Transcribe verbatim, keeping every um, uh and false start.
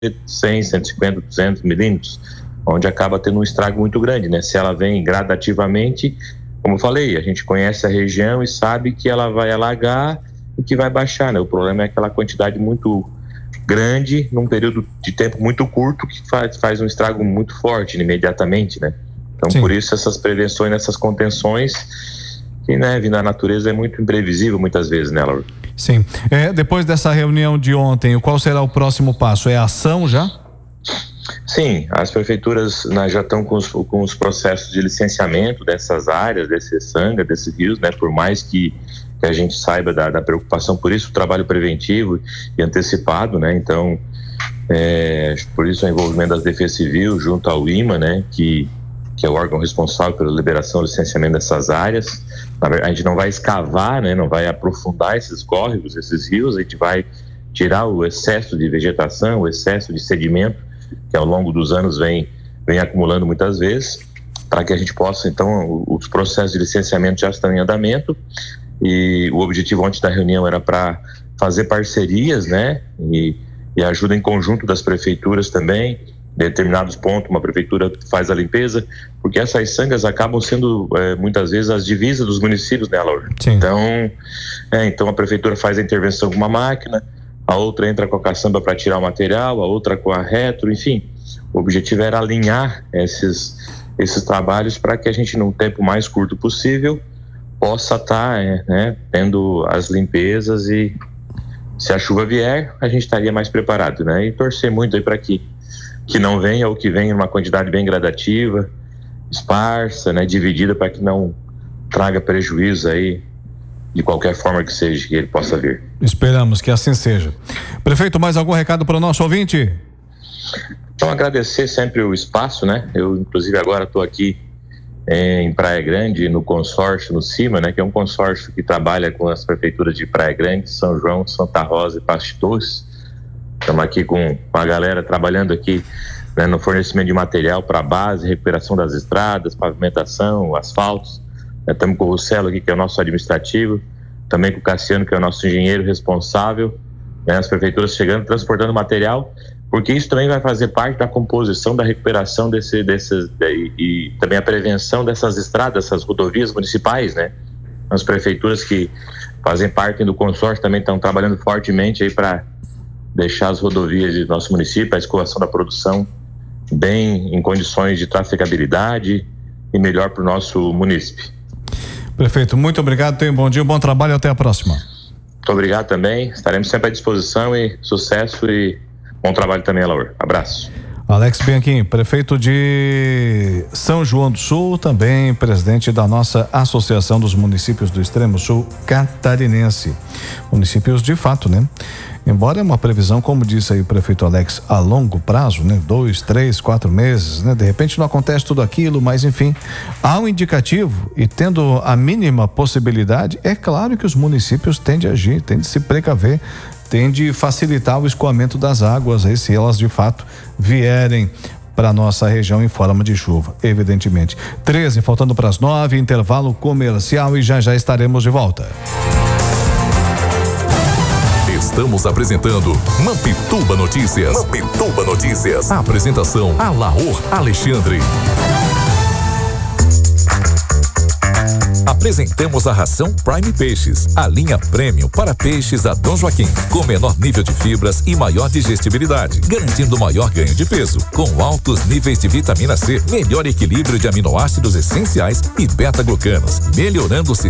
cem, cento e cinquenta, duzentos milímetros, onde acaba tendo um estrago muito grande, né? Se ela vem gradativamente, como eu falei, a gente conhece a região e sabe que ela vai alagar e que vai baixar, né? O problema é aquela quantidade muito grande num período de tempo muito curto que faz, faz um estrago muito forte imediatamente, né? Então, Sim. por isso essas prevenções, essas contenções, que, né, vindo da natureza é muito imprevisível muitas vezes, né, Laura? Sim. É, depois dessa reunião de ontem, qual será o próximo passo? É ação já? Sim, as prefeituras, né, já estão com os, com os processos de licenciamento dessas áreas, desse sanga, desses rios, né? Por mais que, que a gente saiba da, da preocupação, por isso o trabalho preventivo e antecipado, né? Então, é, por isso o envolvimento das Defesa Civil junto ao IMA, né? Que, que é o órgão responsável pela liberação e licenciamento dessas áreas. A gente não vai escavar, né? Não vai aprofundar esses córregos, esses rios, a gente vai tirar o excesso de vegetação, o excesso de sedimento que ao longo dos anos vem, vem acumulando muitas vezes, para que a gente possa, então, os processos de licenciamento já estão em andamento, e o objetivo ontem da reunião era para fazer parcerias, né, e, e ajuda em conjunto das prefeituras também, em determinados pontos uma prefeitura faz a limpeza, porque essas sangas acabam sendo é, muitas vezes as divisas dos municípios, né, Laura? Sim. Então, é, então a prefeitura faz a intervenção com uma máquina, a outra entra com a caçamba para tirar o material, a outra com a retro, enfim. O objetivo era alinhar esses, esses trabalhos para que a gente, num tempo mais curto possível, possa estar tá, é, né, tendo as limpezas, e se a chuva vier, a gente estaria mais preparado, né? E torcer muito aí para que, que não venha, ou que venha em uma quantidade bem gradativa, esparsa, né, dividida, para que não traga prejuízo aí, de qualquer forma que seja, que ele possa vir. Esperamos que assim seja. Prefeito, mais algum recado para o nosso ouvinte? Então, agradecer sempre o espaço, né? Eu, inclusive, agora estou aqui eh, em Praia Grande, no consórcio, no CIMA, né? Que é um consórcio que trabalha com as prefeituras de Praia Grande, São João, Santa Rosa e Pasto de Torres. Estamos aqui com a galera trabalhando aqui, né, no fornecimento de material para a base, recuperação das estradas, pavimentação, asfaltos. Estamos com o Rucelo aqui, que é o nosso administrativo, também com o Cassiano, que é o nosso engenheiro responsável, né, as prefeituras chegando, transportando material, porque isso também vai fazer parte da composição, da recuperação desse, desses, de, e também a prevenção dessas estradas, dessas rodovias municipais, né? As prefeituras que fazem parte do consórcio também estão trabalhando fortemente aí para deixar as rodovias do nosso município, a escoação da produção bem em condições de trafegabilidade e melhor para o nosso município. Prefeito, muito obrigado, tenha um bom dia, um bom trabalho e até a próxima. Muito obrigado também, estaremos sempre à disposição, e sucesso e bom trabalho também, Laura. Abraço. Alex Bianchim, prefeito de São João do Sul, também presidente da nossa Associação dos Municípios do Extremo Sul Catarinense. Municípios de fato, né? Embora é uma previsão, como disse aí o prefeito Alex, a longo prazo, né? Dois, três, quatro meses, né? De repente não acontece tudo aquilo, mas enfim, há um indicativo, e tendo a mínima possibilidade, é claro que os municípios têm de agir, têm de se precaver, têm de facilitar o escoamento das águas, aí, se elas de fato vierem para nossa região em forma de chuva, evidentemente. treze, faltando para as nove, intervalo comercial, e já já estaremos de volta. Estamos apresentando Mampituba Notícias. Mampituba Notícias. A apresentação: Alaor Alexandre. Apresentamos a ração Prime Peixes, a linha premium para peixes da Dom Joaquim, com menor nível de fibras e maior digestibilidade, garantindo maior ganho de peso, com altos níveis de vitamina C, melhor equilíbrio de aminoácidos essenciais e beta-glucanos, melhorando o sistema